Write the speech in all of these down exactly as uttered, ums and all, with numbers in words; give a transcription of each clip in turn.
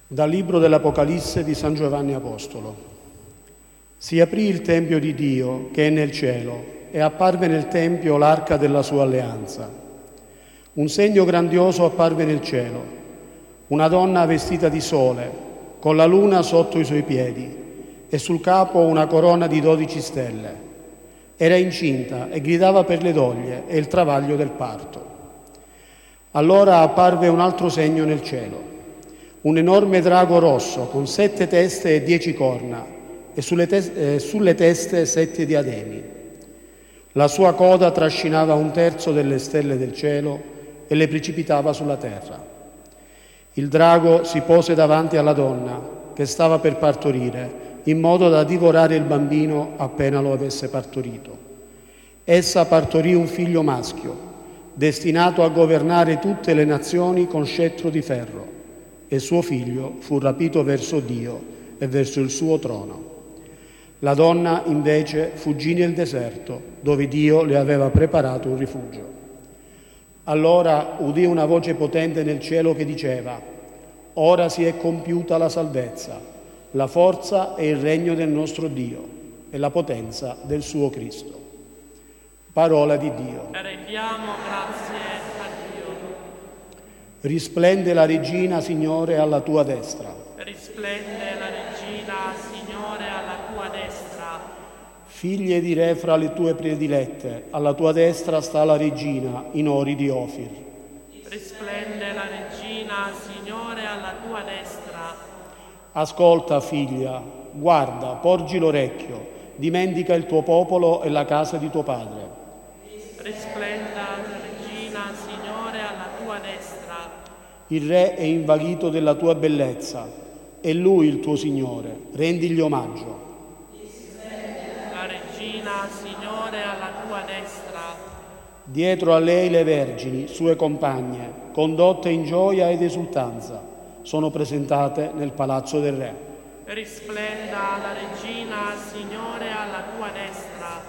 Dal libro dell'Apocalisse di San Giovanni Apostolo. Si aprì il Tempio di Dio che è nel cielo e apparve nel Tempio l'arca della sua alleanza. Un segno grandioso apparve nel cielo, una donna vestita di sole, con la luna sotto i suoi piedi e sul capo una corona di dodici stelle. Era incinta e gridava per le doglie e il travaglio del parto. Allora apparve un altro segno nel cielo. Un enorme drago rosso con sette teste e dieci corna e sulle, tes- eh, sulle teste sette diademi. La sua coda trascinava un terzo delle stelle del cielo e le precipitava sulla terra. Il drago si pose davanti alla donna che stava per partorire in modo da divorare il bambino appena lo avesse partorito. Essa partorì un figlio maschio, destinato a governare tutte le nazioni con scettro di ferro. E suo figlio fu rapito verso Dio e verso il suo trono. La donna invece fuggì nel deserto, dove Dio le aveva preparato un rifugio. Allora udì una voce potente nel cielo che diceva: «Ora si è compiuta la salvezza, la forza e il regno del nostro Dio e la potenza del suo Cristo». Parola di Dio. Rendiamo grazie a Dio. Risplende la regina, Signore, alla tua destra. Risplende la regina, Signore, alla tua destra. Figlie di re fra le tue predilette, alla tua destra sta la regina in ori di Ofir. Risplende la regina, Signore, alla tua destra. Ascolta, figlia, guarda, porgi l'orecchio, dimentica il tuo popolo e la casa di tuo padre. Risplenda la regina, Signore, alla tua destra. Il re è invaghito della tua bellezza, è lui il tuo Signore, rendigli omaggio. La regina, Signore, alla tua destra. Dietro a lei le vergini, sue compagne, condotte in gioia ed esultanza, sono presentate nel palazzo del re. Risplenda la regina, Signore, alla tua destra.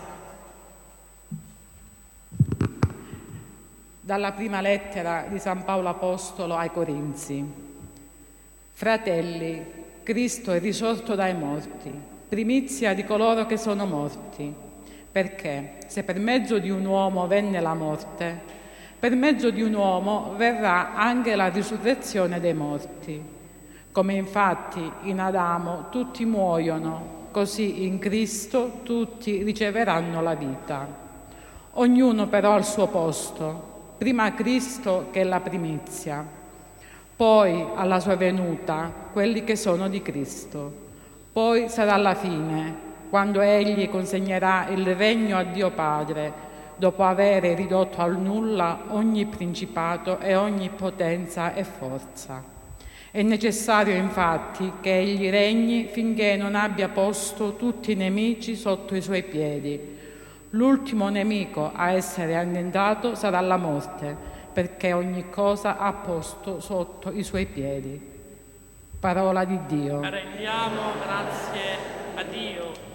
Dalla prima lettera di San Paolo Apostolo ai Corinzi. Fratelli, Cristo è risorto dai morti, primizia di coloro che sono morti, perché se per mezzo di un uomo venne la morte, per mezzo di un uomo verrà anche la risurrezione dei morti. Come infatti in Adamo tutti muoiono, così in Cristo tutti riceveranno la vita. Ognuno però al suo posto. Prima Cristo che è la primizia, poi alla sua venuta quelli che sono di Cristo. Poi sarà la fine, quando Egli consegnerà il regno a Dio Padre, dopo aver ridotto al nulla ogni principato e ogni potenza e forza. È necessario infatti che Egli regni finché non abbia posto tutti i nemici sotto i suoi piedi. L'ultimo nemico a essere annientato sarà la morte, perché ogni cosa ha posto sotto i suoi piedi. Parola di Dio. Rendiamo grazie a Dio.